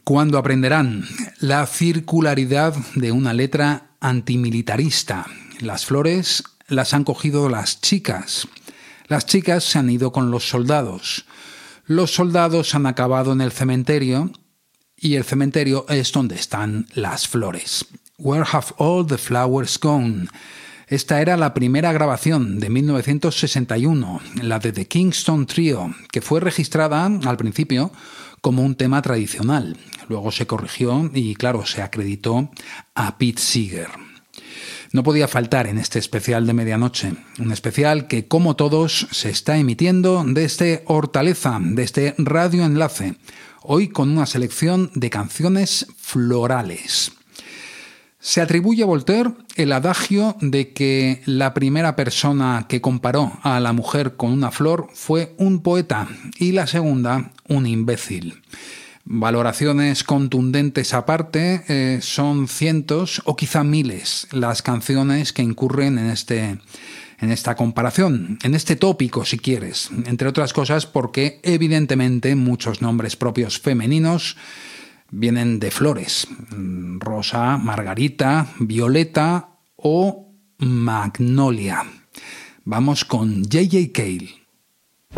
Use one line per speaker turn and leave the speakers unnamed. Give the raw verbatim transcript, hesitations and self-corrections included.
¿Cuándo aprenderán? La circularidad de una letra antimilitarista. Las flores las han cogido las chicas. Las chicas se han ido con los soldados. Los soldados han acabado en el cementerio y el cementerio es donde están las flores. Where have all the flowers gone? Esta era la primera grabación de mil novecientos sesenta y uno, la de The Kingston Trio, que fue registrada al principio como un tema tradicional. Luego se corrigió y, claro, se acreditó a Pete Seeger. No podía faltar en este especial de medianoche, un especial que, como todos, se está emitiendo desde Hortaleza, desde Radio Enlace, hoy con una selección de canciones florales. Se atribuye a Voltaire el adagio de que la primera persona que comparó a la mujer con una flor fue un poeta y la segunda un imbécil. Valoraciones contundentes aparte, eh, son cientos o quizá miles las canciones que incurren en este, en esta comparación, en este tópico si quieres, entre otras cosas porque evidentemente muchos nombres propios femeninos vienen de flores: rosa, margarita, violeta o magnolia. Vamos con J J. Cale.